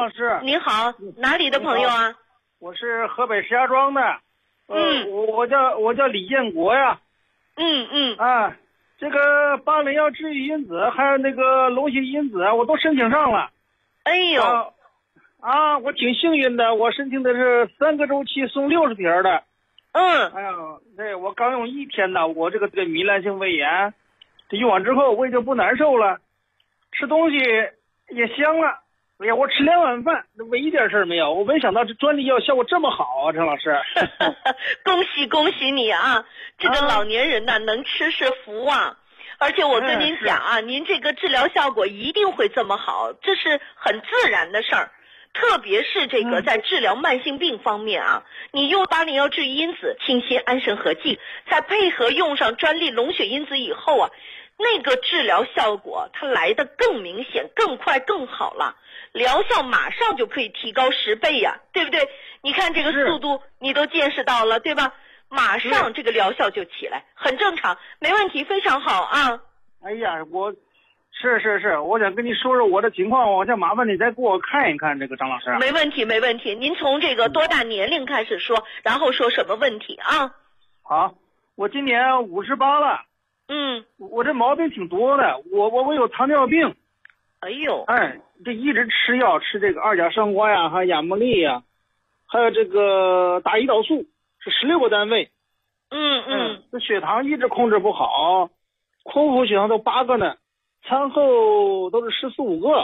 老师， 您好，哪里的朋友啊？ 我是河北石家庄的。我叫李建国呀。啊，这个801治愈因子还有那个龙血因子，我都申请上了。 哎呦。 我挺幸运的，我申请的是3个周期送60瓶的。哎呀，对，我刚用1天呢，我这个糜烂性胃炎，这用完之后胃就不难受了，吃东西也香了。哎呀，我吃2碗饭，唯一点事儿没有。我没想到这专利药效果这么好啊，陈老师。 恭喜你啊！这个老年人呢，能吃是福啊。而且我跟您讲啊，您这个治疗效果一定会这么好，这是很自然的事儿。特别是这个在治疗慢性病方面啊，你用801治愈因子、清心安神合剂，再配合用上专利龙血因子以后啊，那个治疗效果它来得更明显、更快、更好了，疗效马上就可以提高10倍呀，对不对？你看这个速度你都见识到了，对吧？马上这个疗效就起来，很正常，没问题，非常好啊。 哎呀，是，我想跟你说说我的情况，我想麻烦你再给我看一看这个张老师。 没问题，您从这个多大年龄开始说，然后说什么问题啊？ 好，我今年58了。我这毛病挺多的，我有糖尿病。 哎呦。 这一直吃药，吃这个2甲双胍呀，还有亚莫利呀，还有这个打胰岛素，是16个单位。这血糖一直控制不好，空腹血糖都8个呢，餐后都是14、15个。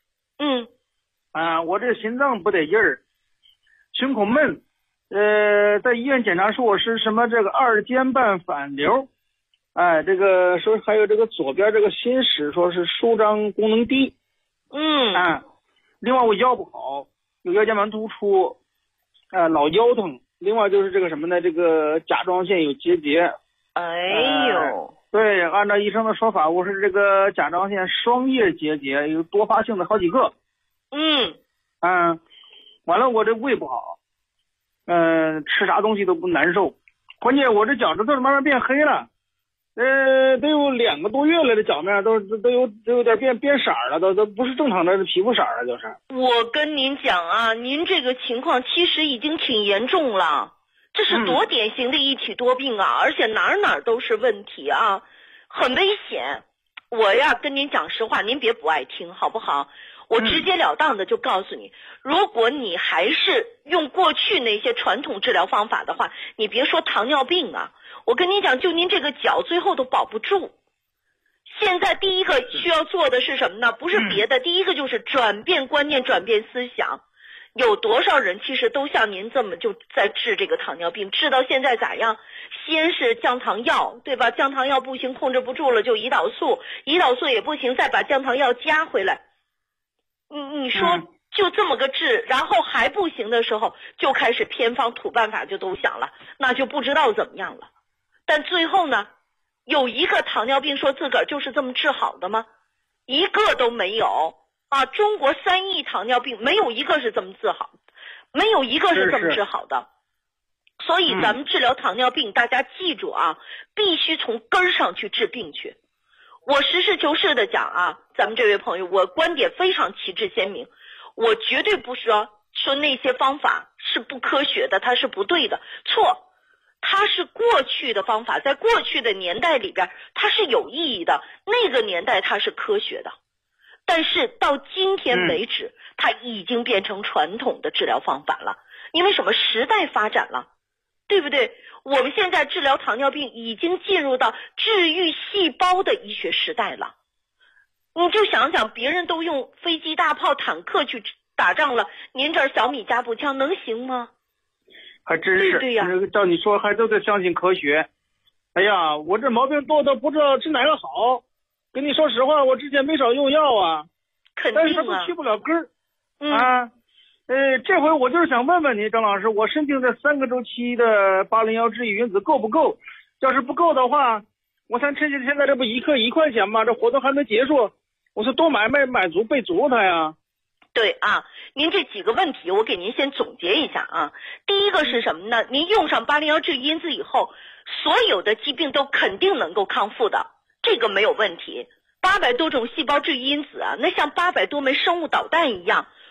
我这心脏不得劲儿，胸口闷。在医院检查说我是什么这个2间半反流。这个说还有这个左边这个心室说是舒张功能低。另外我腰不好，有腰间盘突出，老腰疼。另外就是这个什么呢？这个甲状腺有结节。 哎呦。 对，按照医生的说法，我是这个甲状腺双叶结节，有多发性的好几个。完了我这胃不好，吃啥东西都不难受，关键我这脚趾头慢慢变黑了。都有2个多月了，这脚面都有点变色了，都不是正常的皮肤色了，就是。 我跟您讲啊，您这个情况其实已经挺严重了，这是多典型的一体多病啊，而且哪儿都是问题啊，很危险。我呀跟您讲实话，您别不爱听好不好？我直截了当的就告诉你，如果你还是用过去那些传统治疗方法的话，你别说糖尿病啊，我跟你讲，就您这个脚最后都保不住。现在第一个需要做的是什么呢？不是别的，第一个就是转变观念，转变思想。有多少人其实都像您这么就在治这个糖尿病，治到现在咋样？先是降糖药，对吧？降糖药不行，控制不住了就胰岛素，胰岛素也不行，再把降糖药加回来。你说就这么个治，然后还不行的时候就开始偏方土办法就都想了，那就不知道怎么样了。但最后呢，有一个糖尿病说自个儿就是这么治好的吗？一个都没有啊！中国3亿糖尿病没有一个是这么治好，没有一个是这么治好的。所以咱们治疗糖尿病，大家记住啊，必须从根儿上去治病去。我实事求是的讲啊，咱们这位朋友，我观点非常旗帜鲜明，我绝对不是说那些方法是不科学的，它是不对的，错。它是过去的方法，在过去的年代里边它是有意义的，那个年代它是科学的，但是到今天为止它已经变成传统的治疗方法了。因为什么？时代发展了，对不对？我们现在治疗糖尿病已经进入到治愈细胞的医学时代了。你就想想，别人都用飞机大炮坦克去打仗了，您这儿小米加步枪能行吗？ 还真是， 对呀， 照你说还都得相信科学。哎呀，我这毛病多的不知道治哪个好。跟你说实话，我之前没少用药啊， 肯定啊， 但是它都去不了根儿。这回我就是想问问你，张老师，我申请这3个周期的801治愈因子够不够？要是不够的话，我想趁现在这不1克1块钱嘛，这活动还没结束，我是多买足备足它呀。 对啊，您这几个问题我给您先总结一下啊。第一个是什么呢？您用上801治愈因子以后，所有的疾病都肯定能够康复的，这个没有问题。800多种细胞治愈因子啊，那像800多枚生物导弹一样，